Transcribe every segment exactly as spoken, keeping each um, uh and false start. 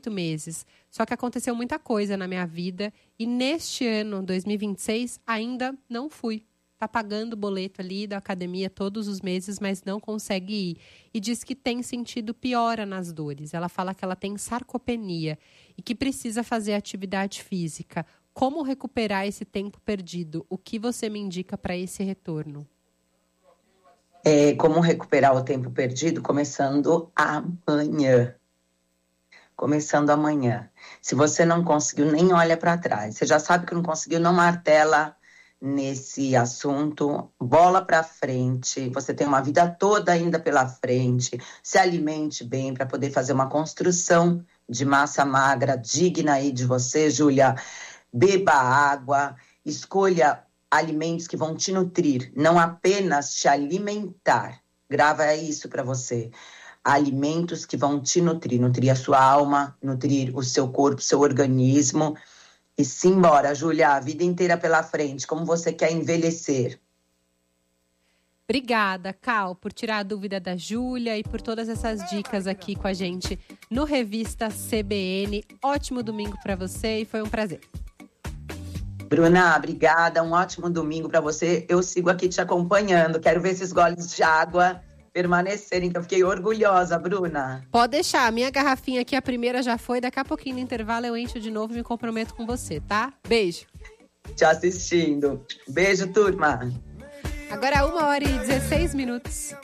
oito meses. Só que aconteceu muita coisa na minha vida e neste ano, dois mil e vinte e seis, ainda não fui. Tá pagando o boleto ali da academia todos os meses, mas não consegue ir. E diz que tem sentido piora nas dores. Ela fala que ela tem sarcopenia e que precisa fazer atividade física. Como recuperar esse tempo perdido? O que você me indica para esse retorno? É, como recuperar o tempo perdido? Começando amanhã. Começando amanhã. Se você não conseguiu, nem olha para trás. Você já sabe que não conseguiu, não martela nesse assunto. Bola para frente. Você tem uma vida toda ainda pela frente. Se alimente bem para poder fazer uma construção de massa magra digna aí de você, Júlia. Beba água, escolha alimentos que vão te nutrir, não apenas te alimentar. Grava isso para você. Alimentos que vão te nutrir, nutrir a sua alma, nutrir o seu corpo, seu organismo. E simbora, Júlia, a vida inteira pela frente. Como você quer envelhecer? Obrigada, Cal, por tirar a dúvida da Júlia e por todas essas dicas aqui com a gente no Revista C B N. Ótimo domingo para você e foi um prazer. Bruna, obrigada. Um ótimo domingo para você. Eu sigo aqui te acompanhando. Quero ver esses goles de água permanecerem, que eu fiquei orgulhosa, Bruna. Pode deixar. A minha garrafinha aqui, a primeira já foi. Daqui a pouquinho no intervalo eu encho de novo e me comprometo com você, tá? Beijo. Te assistindo. Beijo, turma. Agora uma hora e dezesseis minutos.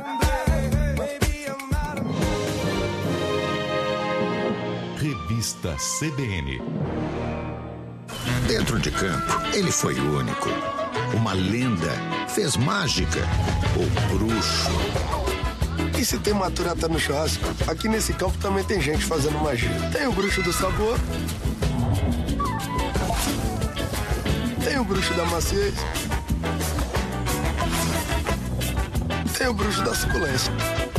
Revista C B N. Dentro de campo, ele foi único. Uma lenda, fez mágica, o bruxo. E se tem maturata no churrasco, aqui nesse campo também tem gente fazendo magia. Tem o bruxo do sabor, tem o bruxo da maciez, tem o bruxo da suculência.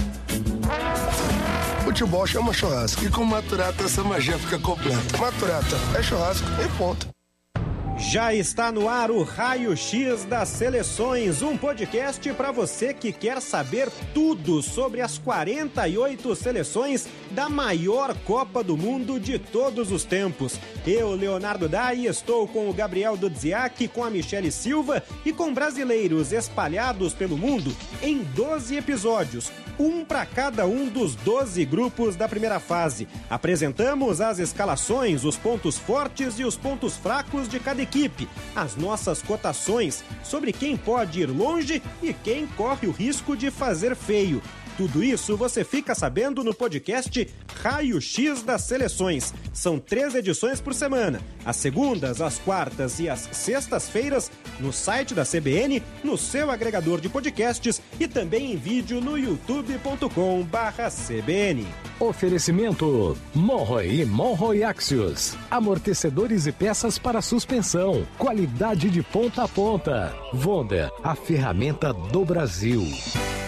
Futebol chama churrasco e com maturata essa magia fica completa. Maturata é churrasco e ponto. Já está no ar o Raio X das Seleções, um podcast para você que quer saber tudo sobre as quarenta e oito seleções da maior Copa do Mundo de todos os tempos. Eu, Leonardo Dai, estou com o Gabriel Dudziak, com a Michele Silva e com brasileiros espalhados pelo mundo em doze episódios, um para cada um dos doze grupos da primeira fase. Apresentamos as escalações, os pontos fortes e os pontos fracos de cada equipe, as nossas cotações sobre quem pode ir longe e quem corre o risco de fazer feio. Tudo isso você fica sabendo no podcast Raio X das Seleções. São três edições por semana, às segundas, às quartas e às sextas-feiras, no site da C B N, no seu agregador de podcasts e também em vídeo no youtube ponto com barra C B N. Oferecimento Monroe e Monroe Axios. Amortecedores e peças para suspensão. Qualidade de ponta a ponta. Wonder, a ferramenta do Brasil.